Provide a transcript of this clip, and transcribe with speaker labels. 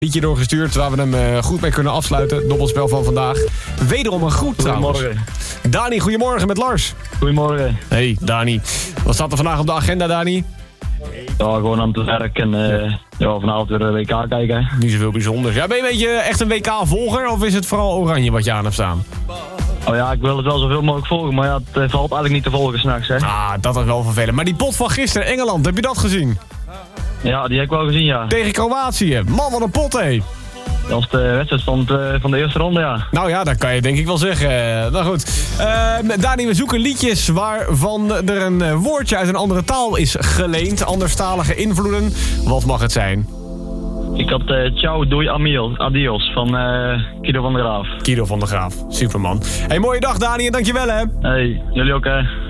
Speaker 1: Liedje doorgestuurd waar we hem goed mee kunnen afsluiten. Dobbelspel van vandaag. Wederom een groet trouwens.
Speaker 2: Goedemorgen.
Speaker 1: Dani, goedemorgen met Lars.
Speaker 2: Goedemorgen.
Speaker 1: Hey Dani. Wat staat er vandaag op de agenda, Dani?
Speaker 2: Ja, gewoon aan het werk en vanavond weer een WK kijken.
Speaker 1: Niet zoveel bijzonders. Ja, ben je een beetje echt een WK-volger of is het vooral oranje wat je aan hebt staan?
Speaker 2: Oh ja, ik wil het wel zoveel mogelijk volgen, maar ja, het valt eigenlijk niet te volgen s'nachts, hè.
Speaker 1: Ah, dat is wel vervelend. Maar die pot van gisteren, Engeland, heb je dat gezien?
Speaker 2: Ja, die heb ik wel gezien, ja.
Speaker 1: Tegen Kroatië. Man, wat een pot, hé.
Speaker 2: Dat was de wedstrijd van de eerste ronde, ja.
Speaker 1: Nou ja, dat kan je denk ik wel zeggen. Nou goed. Dani, we zoeken liedjes waarvan er een woordje uit een andere taal is geleend. Anderstalige invloeden. Wat mag het zijn?
Speaker 2: Ik had ciao, doei, adios van Guido van der Graaf.
Speaker 1: Guido van der Graaf. Superman. Hey, mooie dag Dani en dankjewel hè.
Speaker 2: Hey, jullie ook hè.